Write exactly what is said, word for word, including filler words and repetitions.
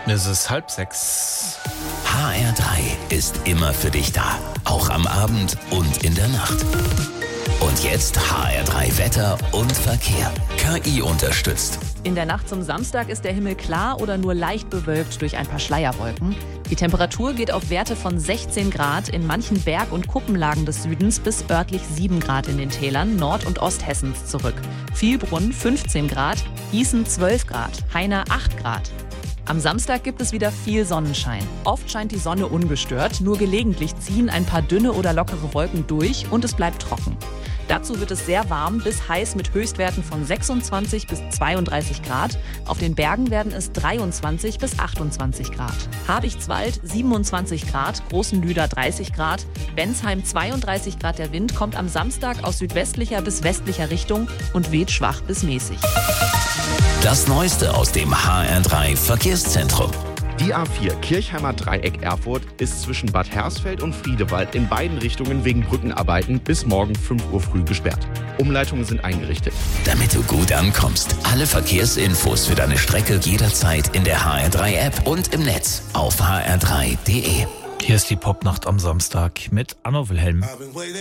Es ist halb sechs. H R drei ist immer für dich da. Auch am Abend und in der Nacht. Und jetzt H R drei Wetter und Verkehr. K I unterstützt. In der Nacht zum Samstag ist der Himmel klar oder nur leicht bewölkt durch ein paar Schleierwolken. Die Temperatur geht auf Werte von sechzehn Grad in manchen Berg- und Kuppenlagen des Südens bis örtlich sieben Grad in den Tälern Nord- und Osthessens zurück. Vielbrunn fünfzehn Grad, Gießen zwölf Grad, Heiner acht Grad. Am Samstag gibt es wieder viel Sonnenschein. Oft scheint die Sonne ungestört, nur gelegentlich ziehen ein paar dünne oder lockere Wolken durch und es bleibt trocken. Dazu wird es sehr warm bis heiß mit Höchstwerten von sechsundzwanzig bis zweiunddreißig Grad. Auf den Bergen werden es dreiundzwanzig bis achtundzwanzig Grad. Habichtswald siebenundzwanzig Grad, Großenlüder dreißig Grad, Bensheim zweiunddreißig Grad. Der Wind kommt am Samstag aus südwestlicher bis westlicher Richtung und weht schwach bis mäßig. Das Neueste aus dem H R drei Verkehrszentrum. Die A vier Kirchheimer Dreieck Erfurt ist zwischen Bad Hersfeld und Friedewald in beiden Richtungen wegen Brückenarbeiten bis morgen fünf Uhr früh gesperrt. Umleitungen sind eingerichtet. Damit du gut ankommst. Alle Verkehrsinfos für deine Strecke jederzeit in der H R drei App und im Netz auf h r drei punkt d e. Hier ist die Popnacht am Samstag mit Anno Wilhelm.